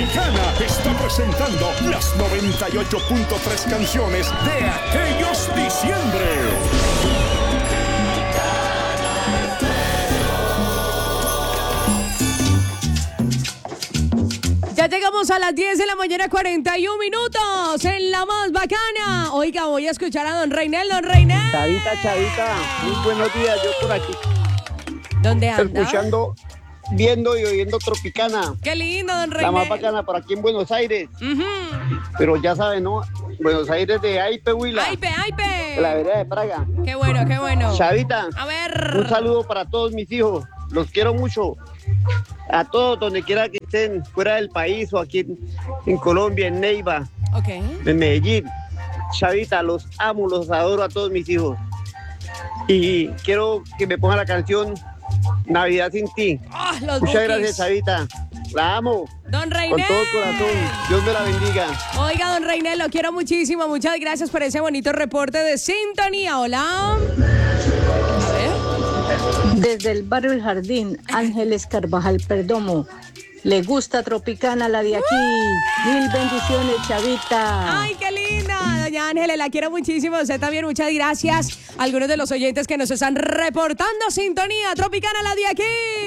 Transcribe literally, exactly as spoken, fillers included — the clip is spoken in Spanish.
Tropicana está presentando las noventa y ocho punto tres canciones de aquellos diciembre. Ya llegamos a las diez de la mañana, cuarenta y un minutos, en la más bacana. Oiga, voy a escuchar a don Reinel, don Reinel. Chavita, Chavita, muy buenos días, yo por aquí. ¿Dónde anda? Escuchando, viendo y oyendo Tropicana. Qué lindo, don Reinel. La más bacana por aquí en Buenos Aires. Uh-huh. Pero ya saben, ¿no? Buenos Aires de Aipe, Huila. Aipe, Aipe. De la vereda de Praga. Qué bueno, qué bueno. Chavita. A ver. Un saludo para todos mis hijos. Los quiero mucho. A todos, donde quiera que estén, fuera del país o aquí en, en Colombia, en Neiva, okay. en Medellín. Chavita, los amo, los adoro a todos mis hijos. Y quiero que me ponga la canción Navidad sin ti. Oh, los Muchas bookies. gracias, Chavita. La amo. Don Reinel. Con todo el corazón. Dios me la bendiga. Oiga, don Reinel, lo quiero muchísimo. Muchas gracias por ese bonito reporte de sintonía. Hola. A ver. Desde el barrio El Jardín, Ángeles Carvajal Perdomo. Le gusta Tropicana la de aquí. Mil bendiciones, Chavita. Ay, qué linda. Doña Ángeles, la quiero muchísimo. Usted también, muchas gracias. Algunos de los oyentes que nos están reportando sintonía. Tropicana la de aquí.